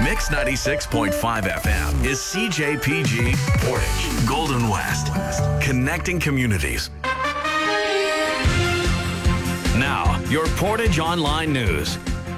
Mix 96.5 FM is CJPG Portage, Golden West, connecting communities. Now, your Portage Online News.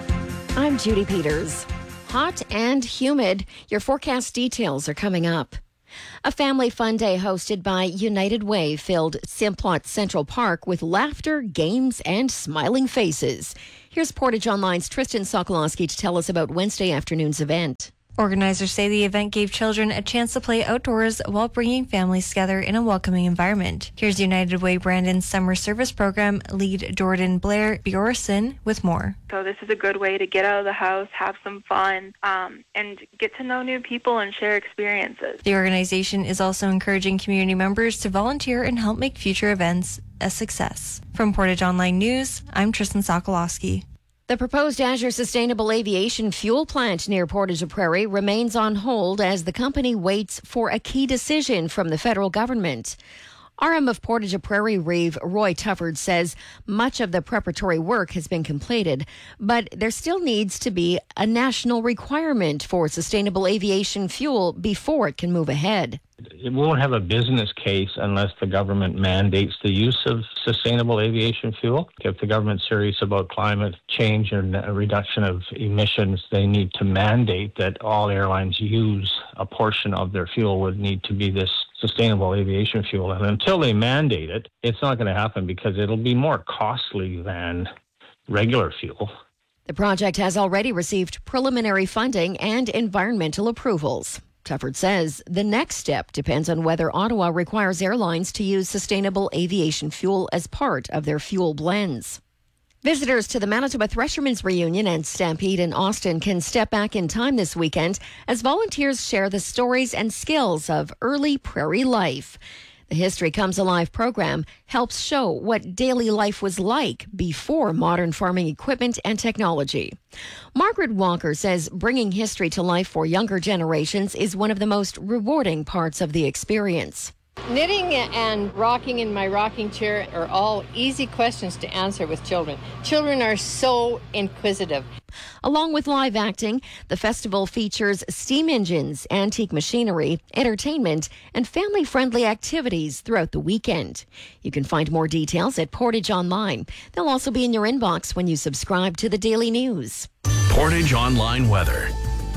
I'm Judy Peters. Hot and humid. Your forecast details are coming up. A family fun day hosted by United Way filled Simplot Central Park with laughter, games, and smiling faces. Here's Portage Online's Tristan Sokolowski to tell us about Wednesday afternoon's event. Organizers say the event gave children a chance to play outdoors while bringing families together in a welcoming environment. Here's United Way Brandon's Summer Service Program lead Jordan Blair Bjorson with more. So this is a good way to get out of the house, have some fun, and get to know new people and share experiences. The organization is also encouraging community members to volunteer and help make future events a success. From Portage Online News, I'm Tristan Sokolowski. The proposed Azure Sustainable Aviation Fuel plant near Portage la Prairie remains on hold as the company waits for a key decision from the federal government. RM of Portage la Prairie Reeve Roy Tufford says much of the preparatory work has been completed, but there still needs to be a national requirement for sustainable aviation fuel before it can move ahead. It won't have a business case unless the government mandates the use of sustainable aviation fuel. If the government's serious about climate change and a reduction of emissions, they need to mandate that all airlines use a portion of their fuel would need to be this sustainable aviation fuel. And until they mandate it, it's not going to happen because it'll be more costly than regular fuel. The project has already received preliminary funding and environmental approvals. Tufford says the next step depends on whether Ottawa requires airlines to use sustainable aviation fuel as part of their fuel blends. Visitors to the Manitoba Threshermen's Reunion and Stampede in Austin can step back in time this weekend as volunteers share the stories and skills of early prairie life. The History Comes Alive program helps show what daily life was like before modern farming equipment and technology. Margaret Walker says bringing history to life for younger generations is one of the most rewarding parts of the experience. Knitting and rocking in my rocking chair are all easy questions to answer with children. Children are so inquisitive. Along with live acting, the festival features steam engines, antique machinery, entertainment, and family-friendly activities throughout the weekend. You can find more details at Portage Online. They'll also be in your inbox when you subscribe to the Daily News. Portage Online Weather.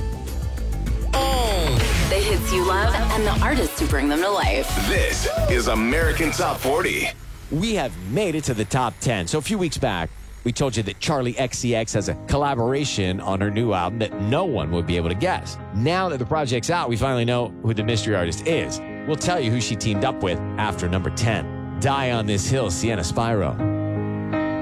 The hits you love and the artists who bring them to life. This is American Top 40. We have made it to the top 10. So a few weeks back, we told you that Charlie XCX has a collaboration on her new album that no one would be able to guess. Now that the project's out, we finally know who the mystery artist is. We'll tell you who she teamed up with after number 10. Die on This Hill, Sienna Spyro.